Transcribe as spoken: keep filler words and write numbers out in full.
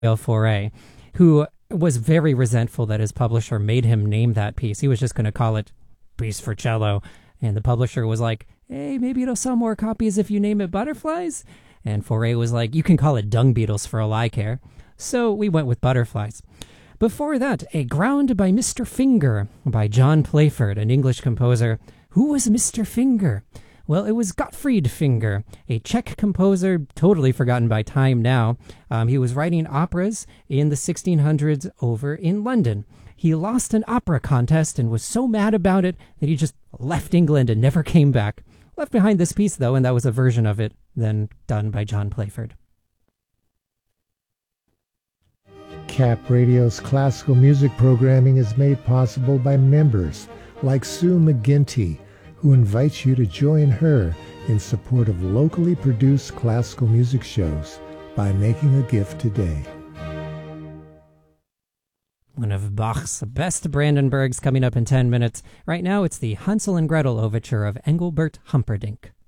Fauré, who was very resentful that his publisher made him name that piece. He was just going to call it Piece for Cello. And the publisher was like, hey, maybe it'll sell more copies if you name it Butterflies. And Fauré was like, you can call it Dung Beetles for all I care. So we went with Butterflies. Before that, A Ground by Mister Finger by John Playford, an English composer. Who was Mister Finger? Well, it was Gottfried Finger, a Czech composer, totally forgotten by time now. Um, he was writing operas in the sixteen hundreds over in London. He lost an opera contest and was so mad about it that he just left England and never came back. Left behind this piece, though, and that was a version of it then done by John Playford. Cap Radio's classical music programming is made possible by members like Sue McGinty, who invites you to join her in support of locally produced classical music shows by making a gift today. One of Bach's best Brandenburgs coming up in ten minutes. Right now, it's the Hansel and Gretel overture of Engelbert Humperdinck.